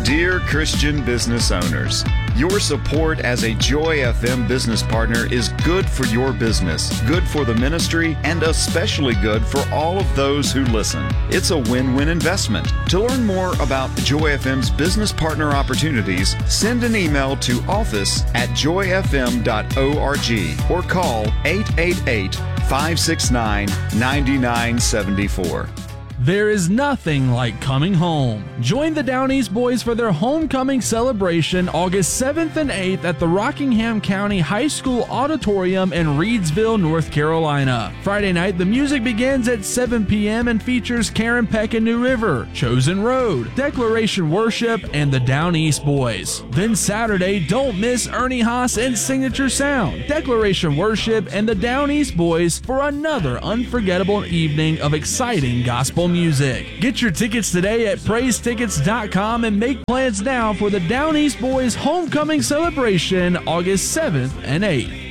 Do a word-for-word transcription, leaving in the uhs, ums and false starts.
Dear Christian business owners, your support as a Joy F M business partner is good for your business, good for the ministry, and especially good for all of those who listen. It's a win-win investment. To learn more about Joy F M's business partner opportunities, send an email to office at joy f m dot org or call eight eight eight, five six nine, nine nine seven four. There is nothing like coming home. Join the Down East Boys for their homecoming celebration August seventh and eighth at the Rockingham County High School Auditorium in Reedsville, North Carolina. Friday night, the music begins at seven p.m. and features Karen Peck and New River, Chosen Road, Declaration Worship, and the Down East Boys. Then Saturday, don't miss Ernie Haas and Signature Sound, Declaration Worship, and the Down East Boys for another unforgettable evening of exciting gospel music. Get your tickets today at praise tickets dot com and make plans now for the Down East Boys homecoming celebration August seventh and eighth.